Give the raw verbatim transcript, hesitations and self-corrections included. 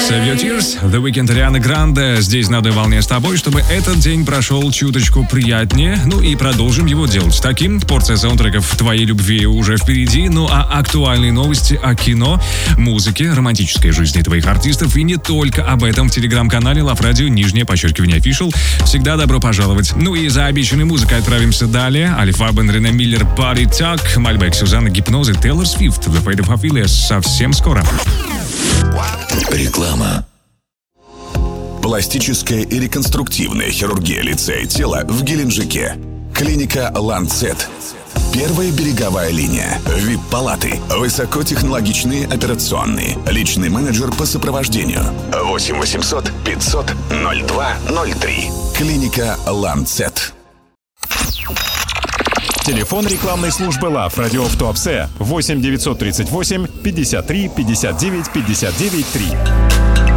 Save Your Tears, The Weeknd, Ариана Гранде. Здесь на одной волне с тобой, чтобы этот день прошел чуточку приятнее. Ну и продолжим его делать таким. Порция саундтреков твоей любви уже впереди. Ну а актуальные новости о кино, музыке, романтической жизни твоих артистов и не только об этом в телеграм-канале Love Radio, нижнее подчеркивание Official. Всегда добро пожаловать. Ну и за обещанной музыкой отправимся далее. Альфа Бен, Рене Миллер, Party Talk, Мальбек, Сюзанна Гипноз и Тейлор Свифт, The Fate of Ophelia. Совсем скоро. Реклама. Пластическая и реконструктивная хирургия лица и тела в Геленджике. Клиника Ланцет. Первая береговая линия. ви ай пи-палаты. Высокотехнологичные операционные. Личный менеджер по сопровождению. восемь восемьсот пятьсот ноль два ноль три. Клиника Ланцет. Телефон рекламной службы Love Radio в Туапсе восемь девятьсот тридцать восемь пятьдесят три пятьдесят девять пятьдесят девять три.